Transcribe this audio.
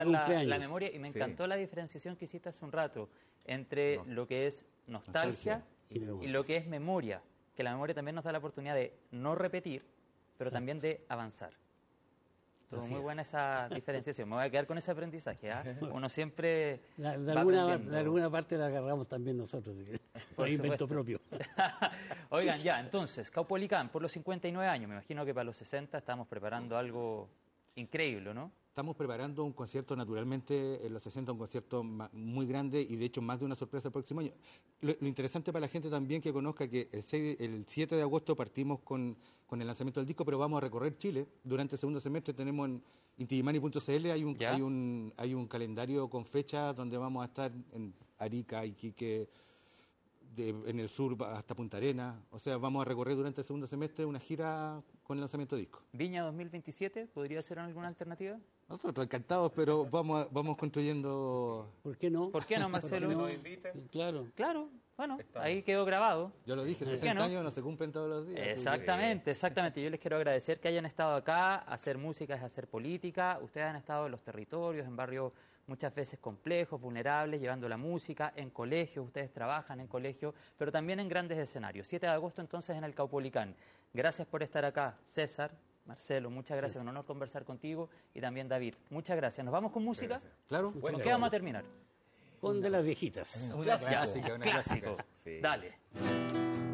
la memoria y me encantó la diferenciación que hiciste hace un rato entre lo que es nostalgia y lo que es memoria, que la memoria también nos da la oportunidad de no repetir, pero también de avanzar. Estuvo muy buena esa diferenciación, me voy a quedar con ese aprendizaje, ¿eh? Uno siempre de alguna parte la agarramos también nosotros, por invento propio. Oigan, ya, entonces, Caupolicán, por los 59 años, me imagino que para los 60 estamos preparando algo increíble, ¿no? Estamos preparando un concierto, naturalmente, en los 60, un concierto muy grande y, de hecho, más de una sorpresa el próximo año. Lo interesante para la gente también que conozca que el 7 de agosto partimos con el lanzamiento del disco, pero vamos a recorrer Chile. Durante el segundo semestre tenemos en intigimani.cl hay un calendario con fechas donde vamos a estar en Arica, Iquique, en el sur hasta Punta Arenas. O sea, vamos a recorrer durante el segundo semestre una gira con el lanzamiento de disco. ¿Viña 2027 podría ser alguna alternativa? Nosotros encantados, pero vamos construyendo... ¿Por qué no? ¿Por qué no, Marcelo? Que nos inviten. Claro. Bueno, ahí quedó grabado. Yo lo dije, 60 años no se cumplen todos los días. Exactamente. Yo les quiero agradecer que hayan estado acá. Hacer música es hacer política. Ustedes han estado en los territorios, en barrios muchas veces complejos, vulnerables, llevando la música, en colegios. Ustedes trabajan en colegios, pero también en grandes escenarios. 7 de agosto entonces en el Caupolicán. Gracias por estar acá, César. Marcelo, muchas gracias, un honor conversar contigo y también David. Muchas gracias. ¿Nos vamos con música? Gracias. Claro. ¿Con qué vamos a terminar? Con de las viejitas. Una clásica. Clásico. Sí. Dale.